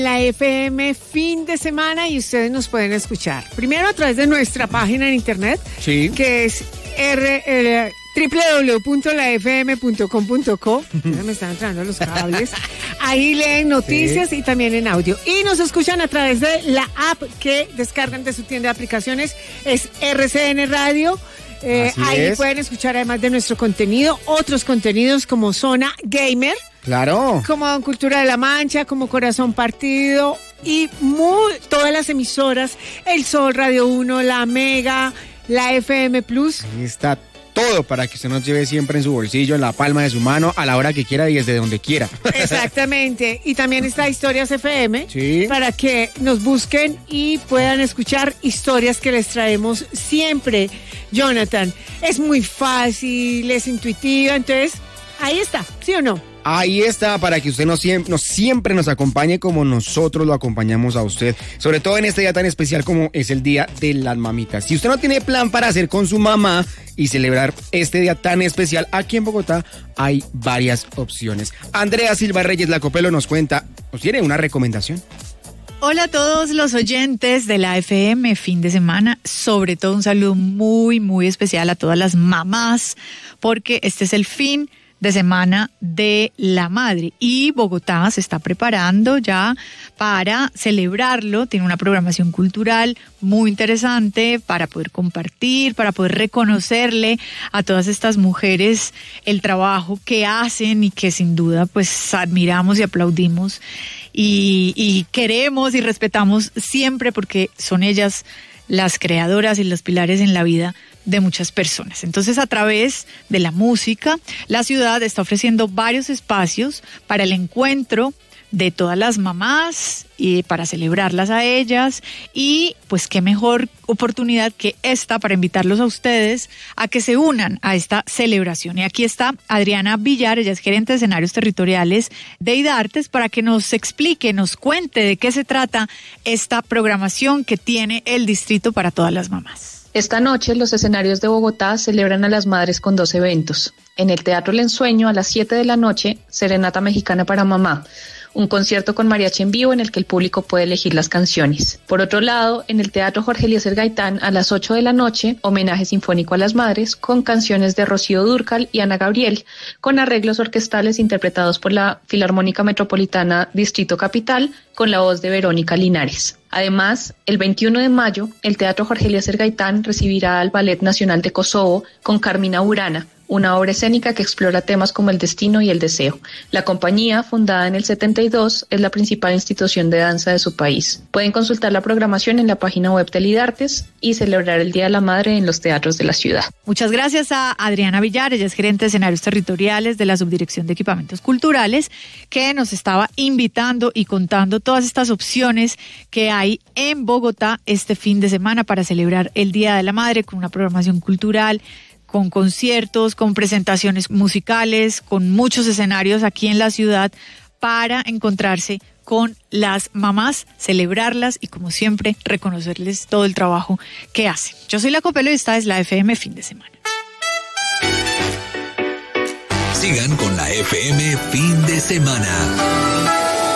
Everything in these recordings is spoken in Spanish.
La FM fin de semana y ustedes nos pueden escuchar. Primero a través de nuestra página en internet, sí, que es www.lafm.com.co. Me están entrando los cables. Ahí leen noticias, sí, y también en audio. Y nos escuchan a través de la app que descargan de su tienda de aplicaciones. Es RCN Radio. Ahí pueden escuchar, además de nuestro contenido, otros contenidos como Zona Gamer. Claro. Como Cultura de la Mancha, como Corazón Partido y todas las emisoras, El Sol, Radio 1, La Mega, la FM Plus. Ahí está todo para que usted nos lleve siempre en su bolsillo, en la palma de su mano, a la hora que quiera y desde donde quiera. Exactamente. Y también está Historias FM, sí, para que nos busquen y puedan escuchar historias que les traemos siempre. Jonathan, es muy fácil, es intuitiva, entonces ahí está, ¿sí o no? Ahí está, para que usted siempre nos acompañe como nosotros lo acompañamos a usted, sobre todo en este día tan especial como es el Día de las Mamitas. Si usted no tiene plan para hacer con su mamá y celebrar este día tan especial, aquí en Bogotá hay varias opciones. Andrea Silva Reyes Lacopelo nos cuenta, ¿nos tiene una recomendación? Hola a todos los oyentes de la FM fin de semana, sobre todo un saludo muy, muy especial a todas las mamás, porque este es el fin de semana de la madre y Bogotá se está preparando ya para celebrarlo. Tiene una programación cultural muy interesante para poder compartir, para poder reconocerle a todas estas mujeres el trabajo que hacen y que sin duda pues admiramos y aplaudimos y queremos y respetamos siempre, porque son ellas las creadoras y los pilares en la vida de muchas personas. Entonces, a través de la música, la ciudad está ofreciendo varios espacios para el encuentro de todas las mamás y para celebrarlas a ellas, y pues qué mejor oportunidad que esta para invitarlos a ustedes a que se unan a esta celebración. Y aquí está Adriana Villar, ella es gerente de escenarios territoriales de IDARTES, para que nos explique, nos cuente de qué se trata esta programación que tiene el distrito para todas las mamás. Esta noche los escenarios de Bogotá celebran a las madres con 2 eventos. En el Teatro El Ensueño a las 7 de la noche, Serenata Mexicana para Mamá, un concierto con mariachi en vivo en el que el público puede elegir las canciones. Por otro lado, en el Teatro Jorge Eliezer Gaitán a las 8 de la noche, homenaje sinfónico a las madres con canciones de Rocío Dúrcal y Ana Gabriel, con arreglos orquestales interpretados por la Filarmónica Metropolitana Distrito Capital con la voz de Verónica Linares. Además, el 21 de mayo, el Teatro Jorge Eliezer Gaitán recibirá al Ballet Nacional de Kosovo con Carmina Burana, una obra escénica que explora temas como el destino y el deseo. La compañía, fundada en el 72, es la principal institución de danza de su país. Pueden consultar la programación en la página web del IDARTES y celebrar el Día de la Madre en los teatros de la ciudad. Muchas gracias a Adriana Villar, ella es gerente de escenarios territoriales de la Subdirección de Equipamientos Culturales, que nos estaba invitando y contando todas estas opciones que hay en Bogotá este fin de semana para celebrar el Día de la Madre con una programación cultural, con conciertos, con presentaciones musicales, con muchos escenarios aquí en la ciudad para encontrarse con las mamás, celebrarlas y, como siempre, reconocerles todo el trabajo que hacen. Yo soy Lacopelo y esta es la FM Fin de Semana. Sigan con la FM Fin de Semana.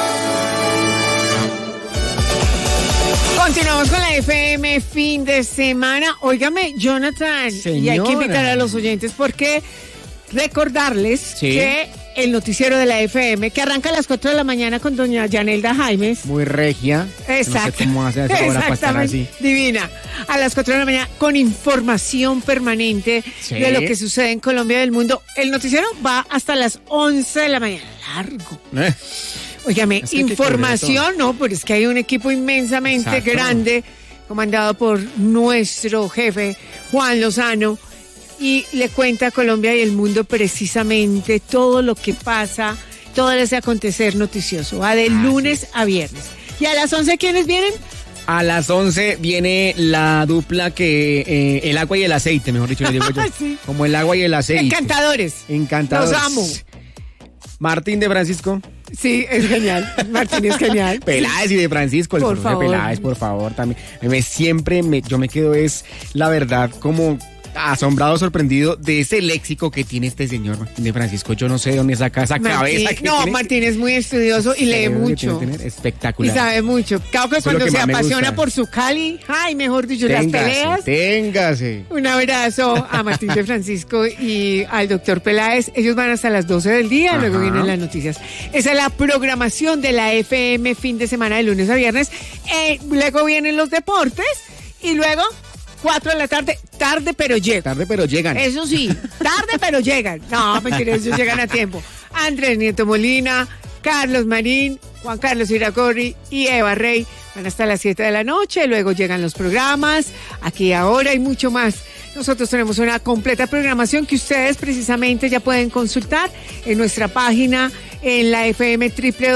Continuamos con la FM fin de semana. Óigame, Jonathan, señora, y hay que invitar a los oyentes porque recordarles que el noticiero de la FM, que arranca a las 4 de la mañana con doña Yanelda Jaimes. Muy regia. Exacto. No sé cómo hace esa hora para estar así. Divina. A las 4 de la mañana con información permanente de lo que sucede en Colombia y del mundo. El noticiero va hasta las 11 de la mañana. Largo. Óigame, es que información, no, pero es que hay un equipo inmensamente grande, comandado por nuestro jefe, Juan Lozano, y le cuenta a Colombia y el mundo precisamente todo lo que pasa, todo ese acontecer noticioso, va de lunes a viernes. ¿Y a las 11 quiénes vienen? A las 11 viene la dupla que el agua y el aceite, mejor dicho, le digo yo. Sí. Como el agua y el aceite. Encantadores. Encantadores. Los amo. Martín de Francisco. Sí, es genial. Martín es genial. Peláez y de Francisco, el profe Peláez, por favor, también. Yo me quedo, es la verdad, como asombrado, sorprendido de ese léxico que tiene este señor Martín de Francisco. Yo no sé de dónde saca esa cabeza. Martín es muy estudioso y lee mucho. Espectacular. Y sabe mucho. Claro que cuando se apasiona por su Cali, ay, mejor dicho, las peleas. Téngase. Un abrazo a Martín de Francisco y al doctor Peláez. Ellos van hasta las 12 del día, luego vienen las noticias. Esa es la programación de la FM fin de semana de lunes a viernes. Luego vienen los deportes y luego 4 de la tarde, tarde pero llegan. Tarde pero llegan. Eso sí, tarde pero llegan. No, mentira, ellos llegan a tiempo. Andrés Nieto Molina, Carlos Marín, Juan Carlos Iragorri y Eva Rey van hasta las 7 de la noche. Luego llegan los programas, Aquí Ahora y mucho más. Nosotros tenemos una completa programación que ustedes precisamente ya pueden consultar en nuestra página en la FM,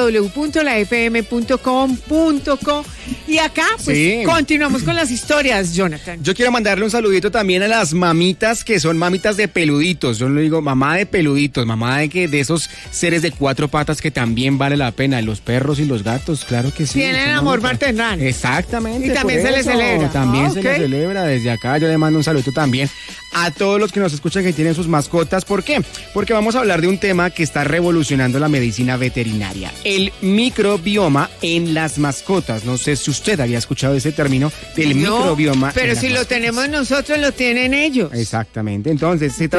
www.lafm.com.co. Y acá, pues, continuamos con las historias, Jonathan. Yo quiero mandarle un saludito también a las mamitas que son mamitas de peluditos. Yo le digo mamá de peluditos, mamá de esos seres de 4 patas que también vale la pena. Los perros y los gatos, claro que sí. Tienen amor maternal. Exactamente. Y también se les celebra. También se les celebra. Desde acá yo le mando un saludo también a todos los que nos escuchan que tienen sus mascotas. ¿Por qué? Porque vamos a hablar de un tema que está revolucionando la medicina veterinaria, el microbioma en las mascotas. No sé si usted había escuchado ese término del microbioma. Pero si lo tenemos nosotros, lo tienen ellos. Exactamente. Entonces, se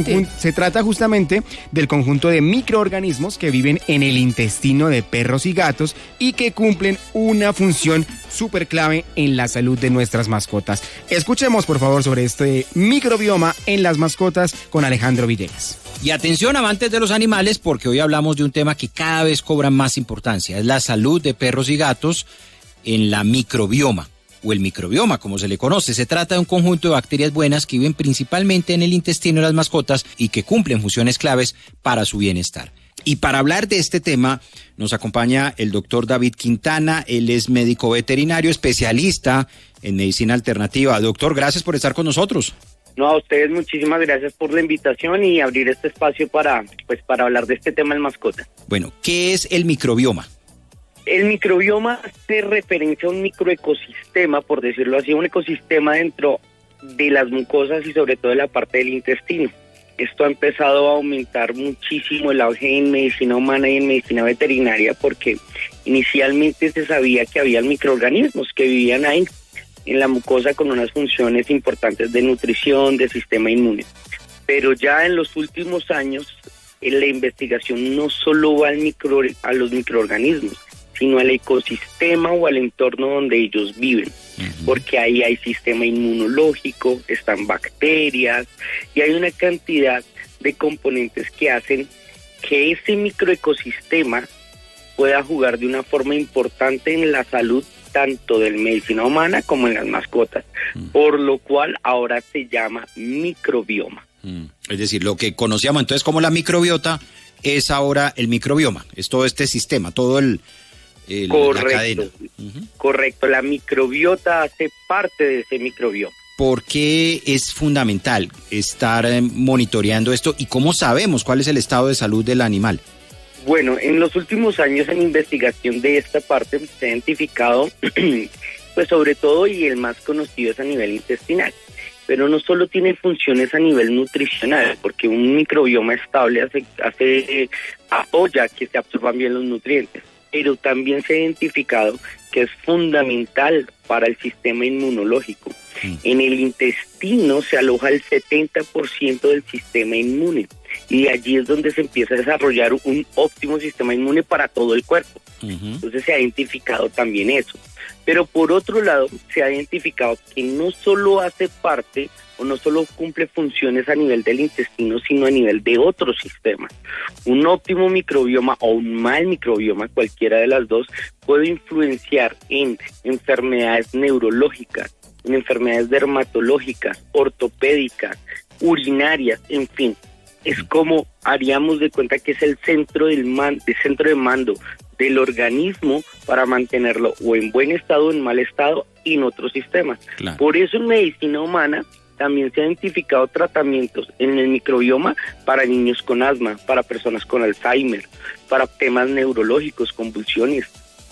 trata justamente del conjunto de microorganismos que viven en el intestino de perros y gatos y que cumplen una función súper clave en la salud de nuestras mascotas. Escuchemos, por favor, sobre este microbioma en las mascotas con Alejandro Villegas. Y atención, amantes de los animales, porque hoy hablamos de un tema que cada vez cobra más importancia. Es la salud de perros y gatos en la microbioma, o el microbioma, como se le conoce. Se trata de un conjunto de bacterias buenas que viven principalmente en el intestino de las mascotas y que cumplen funciones claves para su bienestar. Y para hablar de este tema nos acompaña el doctor David Quintana. Él es médico veterinario, especialista en medicina alternativa. Doctor, gracias por estar con nosotros. No, a ustedes muchísimas gracias por la invitación y abrir este espacio para hablar de este tema en mascotas. Bueno, ¿qué es el microbioma? El microbioma hace referencia a un microecosistema, por decirlo así, un ecosistema dentro de las mucosas y sobre todo de la parte del intestino. Esto ha empezado a aumentar muchísimo el auge en medicina humana y en medicina veterinaria porque inicialmente se sabía que había microorganismos que vivían ahí en la mucosa con unas funciones importantes de nutrición, de sistema inmune. Pero ya en los últimos años la investigación no solo va a los microorganismos, sino al ecosistema o al entorno donde ellos viven, porque ahí hay sistema inmunológico, están bacterias y hay una cantidad de componentes que hacen que ese microecosistema pueda jugar de una forma importante en la salud tanto de la medicina humana como en las mascotas, por lo cual ahora se llama microbioma. Es decir, lo que conocíamos entonces como la microbiota es ahora el microbioma, es todo este sistema, todo la cadena. Correcto, la microbiota hace parte de ese microbioma. ¿Por qué es fundamental estar monitoreando esto y cómo sabemos cuál es el estado de salud del animal? Bueno, en los últimos años en investigación de esta parte se ha identificado, pues sobre todo, y el más conocido es a nivel intestinal, pero no solo tiene funciones a nivel nutricional, porque un microbioma estable apoya que se absorban bien los nutrientes, pero también se ha identificado que es fundamental para el sistema inmunológico. En el intestino se aloja el 70% del sistema inmune y allí es donde se empieza a desarrollar un óptimo sistema inmune para todo el cuerpo. Entonces se ha identificado también eso. Pero por otro lado, se ha identificado que no solo hace parte o no solo cumple funciones a nivel del intestino, sino a nivel de otros sistemas. Un óptimo microbioma o un mal microbioma, cualquiera de las dos, puede influenciar en enfermedades neurológicas, en enfermedades dermatológicas, ortopédicas, urinarias, en fin. Es como haríamos de cuenta que es el centro de mando del organismo para mantenerlo o en buen estado o en mal estado y en otros sistemas. Claro. Por eso en medicina humana también se han identificado tratamientos en el microbioma para niños con asma, para personas con Alzheimer, para temas neurológicos, convulsiones.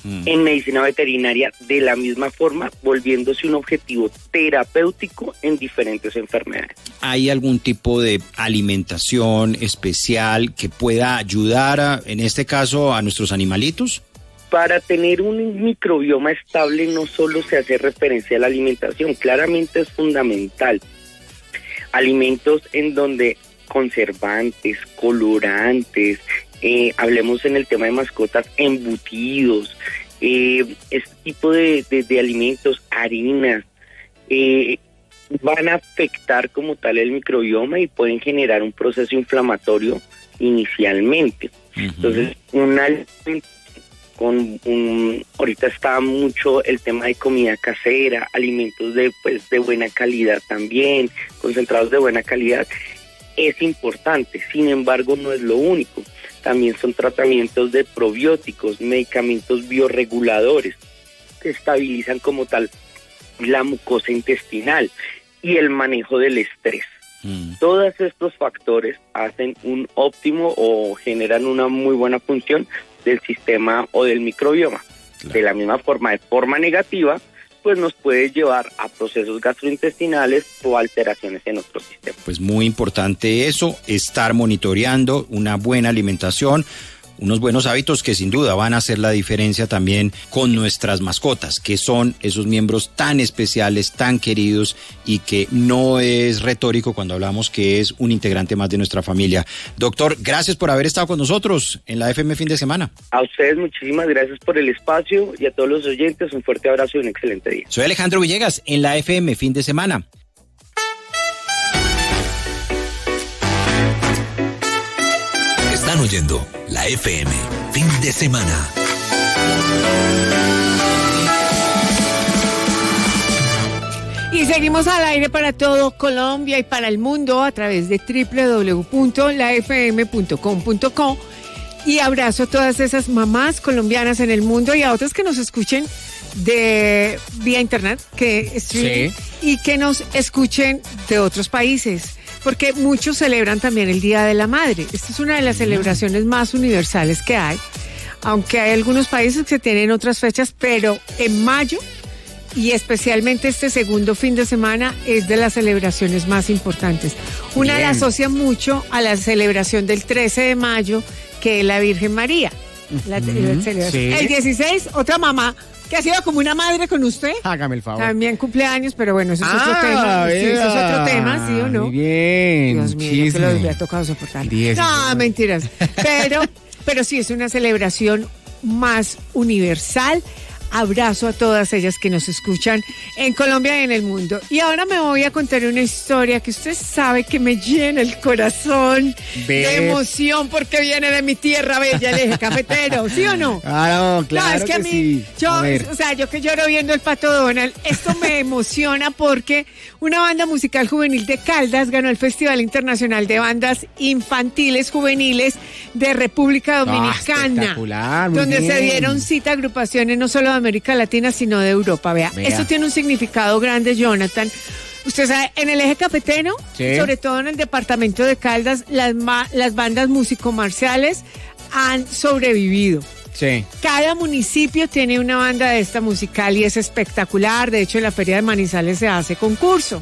en medicina veterinaria de la misma forma, volviéndose un objetivo terapéutico en diferentes enfermedades. ¿Hay algún tipo de alimentación especial que pueda ayudar, en este caso, a nuestros animalitos? Para tener un microbioma estable no solo se hace referencia a la alimentación, claramente es fundamental. Alimentos en donde conservantes, colorantes, hablemos en el tema de mascotas, embutidos, este tipo de alimentos, harinas, van a afectar como tal el microbioma y pueden generar un proceso inflamatorio inicialmente. Entonces, un alimento ahorita está mucho el tema de comida casera, alimentos de buena calidad también, concentrados de buena calidad, es importante. Sin embargo, no es lo único. También son tratamientos de probióticos, medicamentos bioreguladores que estabilizan como tal la mucosa intestinal y el manejo del estrés. Todos estos factores hacen un óptimo o generan una muy buena función del sistema o del microbioma. Claro. De la misma forma, de forma negativa, pues nos puede llevar a procesos gastrointestinales o alteraciones en nuestro sistema. Pues muy importante eso, estar monitoreando una buena alimentación, unos buenos hábitos que sin duda van a hacer la diferencia también con nuestras mascotas, que son esos miembros tan especiales, tan queridos y que no es retórico cuando hablamos que es un integrante más de nuestra familia. Doctor, gracias por haber estado con nosotros en la FM Fin de Semana. A ustedes muchísimas gracias por el espacio y a todos los oyentes un fuerte abrazo y un excelente día. Soy Alejandro Villegas en la FM Fin de Semana. Están oyendo la FM Fin de Semana. Y seguimos al aire para todo Colombia y para el mundo a través de www.lafm.com.co. Y abrazo a todas esas mamás colombianas en el mundo y a otras que nos escuchen de vía internet, y que nos escuchen de otros países. Porque muchos celebran también el Día de la Madre. Esta es una de las celebraciones más universales que hay, aunque hay algunos países que tienen otras fechas, pero en mayo, y especialmente este segundo fin de semana, es de las celebraciones más importantes. Una la asocia mucho a la celebración del 13 de mayo, que es la Virgen María. La celebración. Sí. El 16, otra mamá que ha sido como una madre con usted. Hágame el favor. También cumpleaños, pero bueno, eso es otro tema. Sí, eso es otro tema, ¿sí o no? Muy bien. Dios mío, no se lo hubiera tocado soportar. No, mentiras. Pero sí, es una celebración más universal. Abrazo a todas ellas que nos escuchan en Colombia y en el mundo. Y ahora me voy a contar una historia que usted sabe que me llena el corazón de emoción porque viene de mi tierra bella, el Eje Cafetero, ¿sí o no? Claro, claro. No, es que a mí, sí. yo que lloro viendo el Pato Donald, esto me emociona porque una banda musical juvenil de Caldas ganó el Festival Internacional de Bandas Infantiles Juveniles de República Dominicana. Espectacular, muy donde bien. se dieron cita a agrupaciones no solo de América Latina, sino de Europa. Vea, esto tiene un significado grande, Jonathan. Usted sabe, en el Eje Cafetero, sobre todo en el departamento de Caldas, las bandas músico-marciales han sobrevivido. Sí. Cada municipio tiene una banda de esta musical y es espectacular. De hecho, en la Feria de Manizales se hace concurso.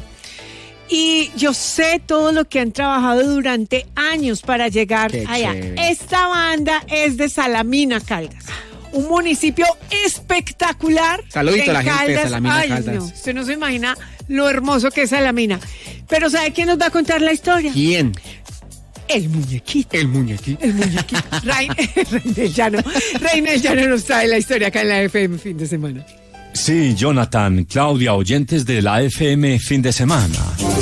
Y yo sé todo lo que han trabajado durante años para llegar allá. Chévere. Esta banda es de Salamina, Caldas. Un municipio espectacular. Saludito a la gente de Salamina, Caldas. No, usted no se imagina lo hermoso que es Salamina. Pero ¿sabe quién nos va a contar la historia? ¿Quién? El muñequito. El muñequito. El muñequito. Reinel Llano. Reinel Llano nos trae la historia acá en la FM Fin de Semana. Sí, Jonathan, Claudia, oyentes de la FM Fin de Semana.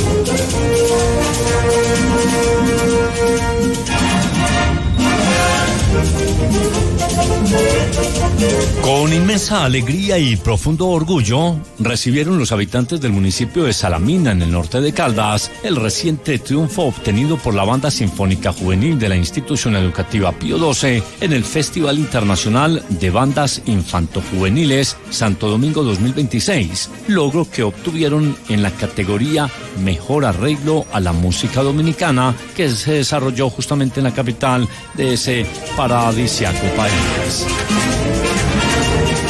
Con inmensa alegría y profundo orgullo, recibieron los habitantes del municipio de Salamina, en el norte de Caldas, el reciente triunfo obtenido por la Banda Sinfónica Juvenil de la Institución Educativa Pío XII en el Festival Internacional de Bandas Infantojuveniles Santo Domingo 2026, logro que obtuvieron en la categoría Mejor Arreglo a la Música Dominicana, que se desarrolló justamente en la capital de ese paradisíaco país.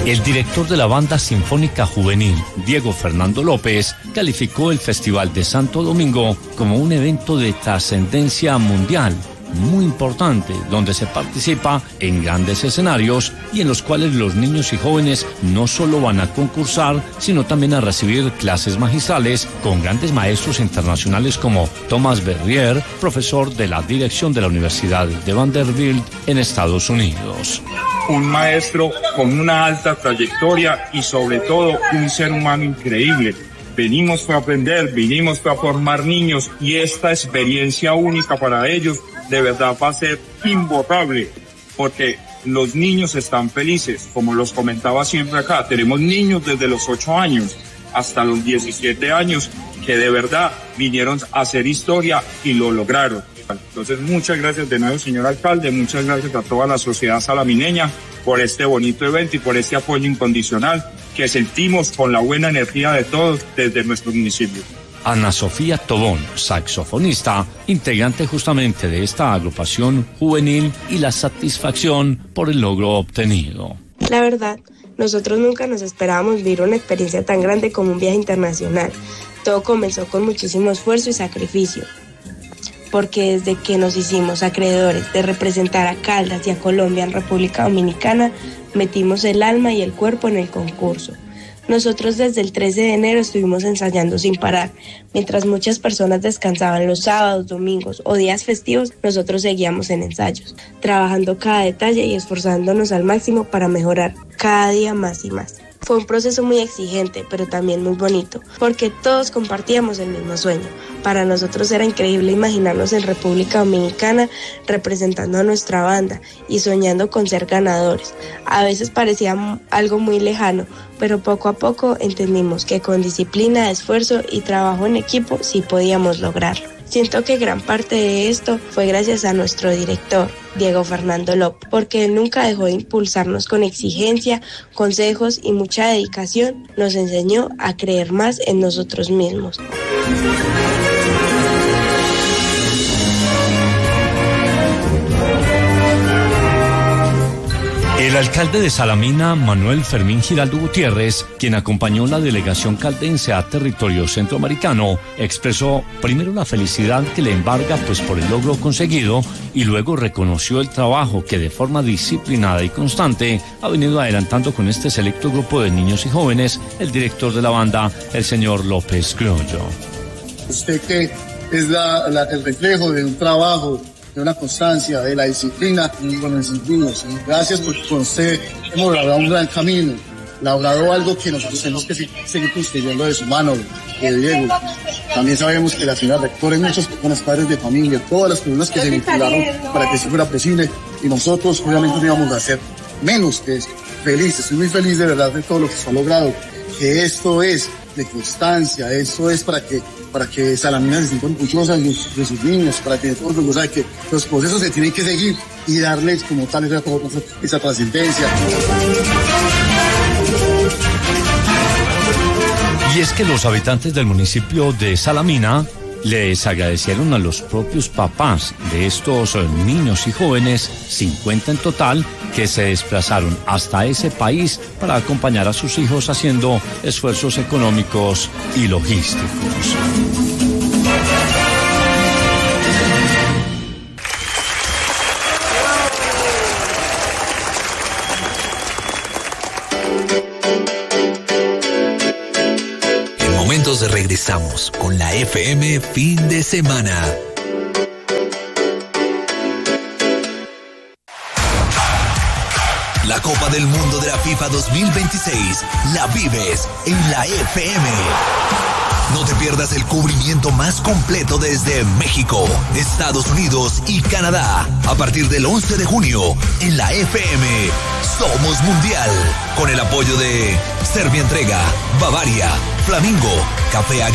El director de la Banda Sinfónica Juvenil, Diego Fernando López, calificó el Festival de Santo Domingo como un evento de trascendencia mundial, muy importante, donde se participa en grandes escenarios y en los cuales los niños y jóvenes no solo van a concursar, sino también a recibir clases magistrales con grandes maestros internacionales como Thomas Berrier, profesor de la dirección de la Universidad de Vanderbilt en Estados Unidos. Un maestro con una alta trayectoria y sobre todo un ser humano increíble. Venimos para aprender, vinimos para formar niños y esta experiencia única para ellos de verdad va a ser imborrable, porque los niños están felices, como los comentaba siempre acá. Tenemos niños desde los 8 años hasta los 17 años que de verdad vinieron a hacer historia y lo lograron. Entonces, muchas gracias de nuevo, señor alcalde, muchas gracias a toda la sociedad salamineña por este bonito evento y por este apoyo incondicional que sentimos con la buena energía de todos desde nuestro municipio. Ana Sofía Tobón, saxofonista, integrante justamente de esta agrupación juvenil, y la satisfacción por el logro obtenido. La verdad, nosotros nunca nos esperábamos vivir una experiencia tan grande como un viaje internacional. Todo comenzó con muchísimo esfuerzo y sacrificio, porque desde que nos hicimos acreedores de representar a Caldas y a Colombia en República Dominicana, metimos el alma y el cuerpo en el concurso. Nosotros desde el 13 de enero estuvimos ensayando sin parar. Mientras muchas personas descansaban los sábados, domingos o días festivos, nosotros seguíamos en ensayos, trabajando cada detalle y esforzándonos al máximo para mejorar cada día más y más. Fue un proceso muy exigente, pero también muy bonito, porque todos compartíamos el mismo sueño. Para nosotros era increíble imaginarnos en República Dominicana representando a nuestra banda y soñando con ser ganadores. A veces parecía algo muy lejano, pero poco a poco entendimos que con disciplina, esfuerzo y trabajo en equipo sí podíamos lograrlo. Siento que gran parte de esto fue gracias a nuestro director, Diego Fernando López, porque él nunca dejó de impulsarnos con exigencia, consejos y mucha dedicación. Nos enseñó a creer más en nosotros mismos. El alcalde de Salamina, Manuel Fermín Giraldo Gutiérrez, quien acompañó la delegación caldense a territorio centroamericano, expresó primero la felicidad que le embarga por el logro conseguido y luego reconoció el trabajo que de forma disciplinada y constante ha venido adelantando con este selecto grupo de niños y jóvenes el director de la banda, el señor López Criollo. Usted que es el reflejo de un trabajo, de una constancia, de la disciplina con los niños. Gracias porque con usted hemos labrado un gran camino, labrado algo que nosotros tenemos que seguir construyendo de su mano, de Diego. También sabemos que la señora rectora y muchas personas, padres de familia, todas las personas que se vincularon para que esto fuera posible, y nosotros obviamente no íbamos a hacer menos que eso. Feliz, estoy muy feliz de verdad de todo lo que se ha logrado, que esto es de constancia, esto es para que Salamina se sienta orgullosa de sus niños, para que todos los saben que los procesos se tienen que seguir y darles como tal esa trascendencia. Y es que los habitantes del municipio de Salamina les agradecieron a los propios papás de estos niños y jóvenes, 50 en total, que se desplazaron hasta ese país para acompañar a sus hijos haciendo esfuerzos económicos y logísticos. Regresamos con la FM Fin de Semana. La Copa del Mundo de la FIFA 2026 la vives en la FM. No te pierdas el cubrimiento más completo desde México, Estados Unidos y Canadá. A partir del 11 de junio, en la FM, Somos Mundial. Con el apoyo de Serbia Entrega, Bavaria, Flamingo, Café Águila.